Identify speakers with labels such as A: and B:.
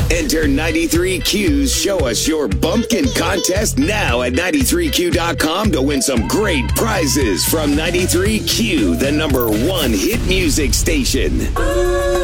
A: Enter 93Q's Show Us Your Bumpkin contest now at 93Q.com to win some great prizes from 93Q, the #1 hit music station.